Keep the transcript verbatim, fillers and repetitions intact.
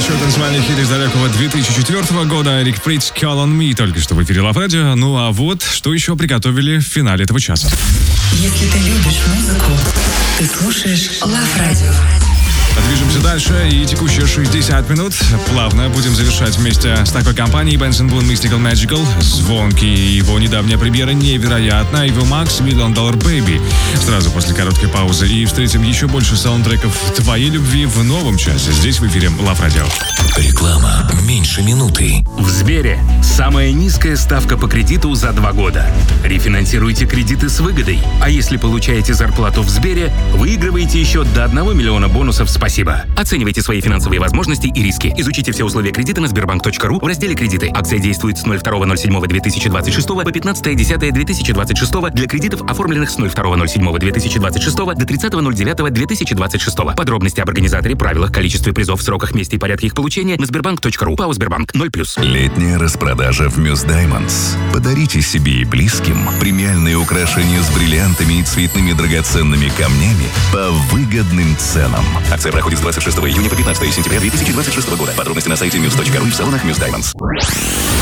еще танцевальный хит из далекого две тысячи четвёртого года. Эрик Притч «Call on Me» только что в эфире Love Radio. Ну а вот, что еще приготовили в финале этого часа. Если ты любишь музыку, ты слушаешь Love Radio. Движемся дальше, и текущие шестьдесят минут плавно будем завершать вместе с такой компанией Benson Boone Mystical Magical. Звонкий его недавняя премьера невероятна. Его Max Million Dollar Baby. Сразу после короткой паузы. И встретим еще больше саундтреков твоей любви в новом часе. Здесь в эфире Love Radio. Реклама меньше минуты. В Сбере самая низкая ставка по кредиту за два года. Рефинансируйте кредиты с выгодой. А если получаете зарплату в Сбере, выигрываете еще до одного миллиона бонусов «Спасибо». Оценивайте свои финансовые возможности и риски. Изучите все условия кредита на сбербанк точка ру в разделе «Кредиты». Акция действует с ноль второго ноль седьмого две тысячи двадцать шестого по пятнадцатое десятое две тысячи двадцать шестого для кредитов, оформленных с ноль второго ноль седьмого две тысячи двадцать шестого до тридцатого ноль девятого две тысячи двадцать шестого. Подробности об организаторе, правилах, количестве призов, сроках, месте и порядке их получения на сбербанк точка ру. ПАО «Сбербанк» ноль плюс. Летняя распродажа в Muse Diamonds. Подарите себе и близким премиальные украшения с бриллиантами и цветными драгоценными камнями по выгодным ценам. Акция проходит с двадцать шестого июня по пятнадцатое сентября две тысячи двадцать шестого года. Подробности на сайте мьюз точка ру и в салонах Muse Diamonds.